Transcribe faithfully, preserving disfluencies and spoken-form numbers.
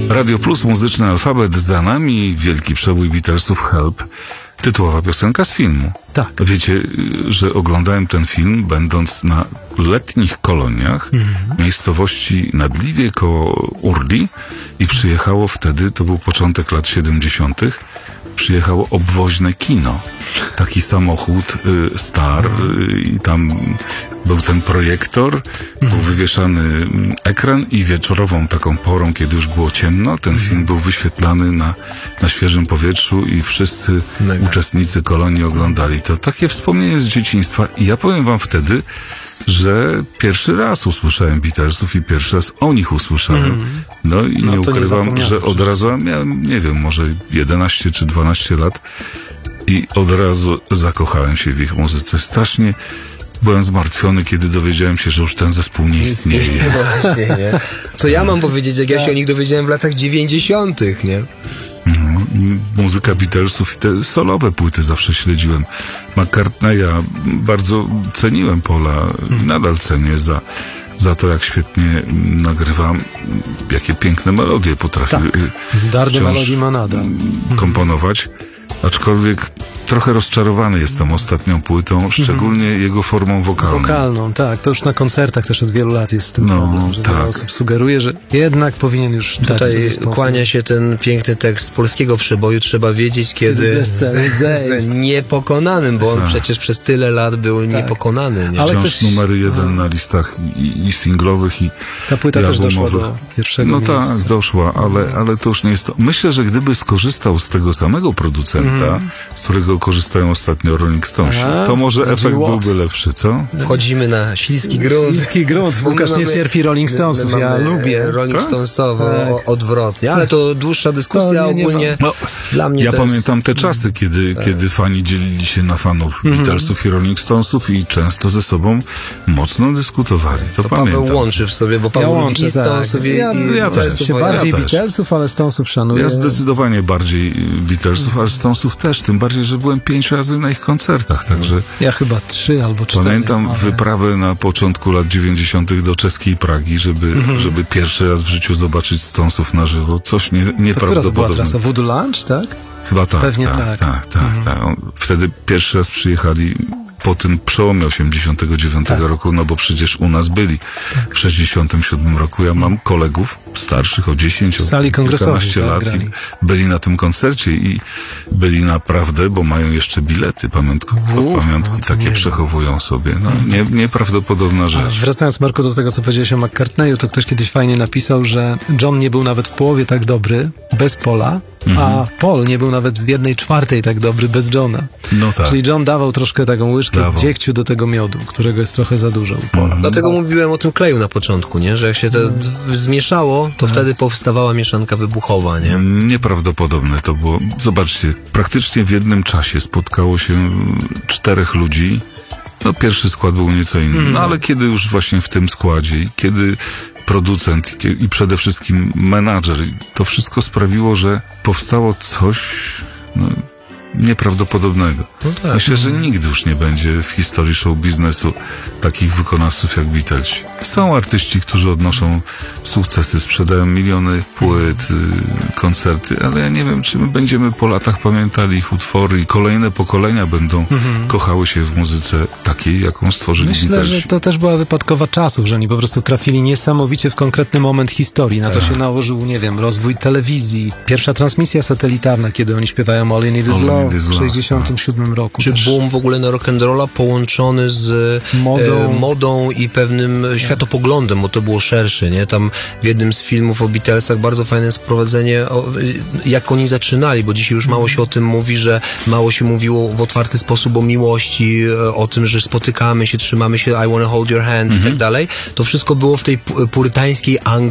Radio Plus, muzyczny alfabet za nami, wielki przebój Beatlesów Help, tytułowa piosenka z filmu. Tak. Wiecie, że oglądałem ten film, będąc na letnich koloniach w miejscowości Nadliwie koło Urli i przyjechało wtedy, to był początek lat siedemdziesiątych, przyjechało obwoźne kino. Taki samochód y, Star y, i tam był ten projektor, był wywieszany ekran i wieczorową taką porą, kiedy już było ciemno, ten film był wyświetlany na, na świeżym powietrzu i wszyscy Mega. uczestnicy kolonii oglądali. To takie wspomnienie z dzieciństwa i ja powiem wam wtedy, że pierwszy raz usłyszałem Beatlesów i pierwszy raz o nich usłyszałem. Mm. No i No nie to nie ukrywam, że od razu a miałem, nie wiem, może jedenaście czy dwanaście lat i od razu zakochałem się w ich muzyce. Strasznie byłem zmartwiony, kiedy dowiedziałem się, że już ten zespół nie istnieje. Właśnie, nie? Co ja mam powiedzieć, jak ja się o nich dowiedziałem w latach dziewięćdziesiątych, nie? No, muzyka Beatlesów i te solowe płyty zawsze śledziłem. McCartneya bardzo ceniłem, Paula nadal cenię za, za to, jak świetnie nagrywam, jakie piękne melodie potrafi Tak. Dardy melodii ma nadal. komponować. Aczkolwiek trochę rozczarowany jestem ostatnią płytą, szczególnie jego formą wokalną. Wokalną, tak. To już na koncertach też od wielu lat jest z tym No, problem, że tak. wiele osób sugeruje, że jednak powinien już dać Tutaj sobie spokój. kłania się ten piękny tekst polskiego przeboju. Trzeba wiedzieć, kiedy Ze sceny z, zejść. z niepokonanym, bo on Tak. przecież przez tyle lat był niepokonany. Nie? Ale Wciąż też- numery jeden na listach i, i singlowych, i Ta płyta i też doszła albumowych. do pierwszego No miejsca. tak, doszła, ale, ale to już nie jest to. Myślę, że gdyby skorzystał z tego samego producenta, z którego korzystają ostatnio Rolling Stonesi, A, to może Roger efekt Watt. byłby lepszy, co? Wchodzimy na śliski grunt. Śliski grunt. Bo my Łukasz nie mamy- cierpi Rolling my- Stonesów. my Ja mamy lubię. Rolling Tak? Stonesowo Tak. o- odwrotnie, ale to dłuższa dyskusja To nie- nie ma. ogólnie. No, Dla mnie ja to pamiętam te czasy, kiedy, kiedy fani dzielili się na fanów Beatlesów i Rolling Stonesów i często ze sobą mocno dyskutowali. To, jest, pamiętam. Paweł łączy w sobie, bo Ja Paweł lubi łączę, i Stonesów tak. i, Ja, i ja też. Beatlesów, się bo ja- bardziej ja też. Beatlesów, ale Stonesów szanuję. Ja zdecydowanie bardziej Beatlesów, ale Stonesów też, tym bardziej, że byłem pięć razy na ich koncertach, także Ja chyba trzy albo cztery. pamiętam ale... wyprawę na początku lat dziewięćdziesiątych do czeskiej Pragi, żeby, żeby pierwszy raz w życiu zobaczyć Stonesów na żywo. Coś nie, To która to była nieprawdopodobnego. trasa? Voodoo Lounge, tak? Chyba tak, Pewnie tak, tak. tak, tak, tak. On- Wtedy pierwszy raz przyjechali po tym przełomie osiemdziesiątego dziewiątego Tak. roku, no bo przecież u nas byli w sześćdziesiątym siódmym roku. Ja mam kolegów starszych o dziesięć, W sali o kongresowej, kilkanaście tak, lat grali. i byli na tym koncercie i byli naprawdę, bo mają jeszcze bilety pamiątko, Uf, pamiątki no to takie nie wiem. przechowują sobie. No, nie, nieprawdopodobna rzecz. Wracając, Marku, do tego, co powiedziałeś o McCartneyu, to ktoś kiedyś fajnie napisał, że John nie był nawet w połowie tak dobry bez Paula, a Paul nie był nawet w jednej czwartej tak dobry bez Johna. No tak. Czyli John dawał troszkę taką łyżkę Dawał. dziegciu do tego miodu, którego jest trochę za dużo u Paula. Dlatego mówiłem o tym kleju na początku, nie? Że jak się to d- zmieszało, to wtedy powstawała mieszanka wybuchowa, nie? Nieprawdopodobne to było. Zobaczcie, praktycznie w jednym czasie spotkało się czterech ludzi. No pierwszy skład był nieco inny, no ale kiedy już właśnie w tym składzie i kiedy producent i, kie- i przede wszystkim menadżer, to wszystko sprawiło, że powstało coś no, nieprawdopodobnego. No tak. Myślę, że nigdy już nie będzie w historii show biznesu takich wykonawców jak Beatles. Są artyści, którzy odnoszą sukcesy, sprzedają miliony płyt, y, koncerty, ale ja nie wiem, czy my będziemy po latach pamiętali ich utwory i kolejne pokolenia będą kochały się w muzyce takiej, jaką stworzyli Myślę, Beatlesi. że to też była wypadkowa czasów, że oni po prostu trafili niesamowicie w konkretny moment historii. Na to się nałożył, nie wiem, rozwój telewizji, pierwsza transmisja satelitarna, kiedy oni śpiewają All You Need Is All You Love Need Is w Love, sześćdziesiątym siódmym roku. Czy też. boom w ogóle na rock'n'rolla połączony z Modą. e, modą i pewnym światopoglądem, bo to było szersze, nie? Tam w jednym z filmów o Beatlesach bardzo fajne jest wprowadzenie, o, y, jak oni zaczynali, bo dzisiaj już mało się o tym mówi, że mało się mówiło w otwarty sposób o miłości, e, o tym, że spotykamy się, trzymamy się, I wanna hold your hand i tak dalej. To wszystko było w tej pu- purytańskiej Anglii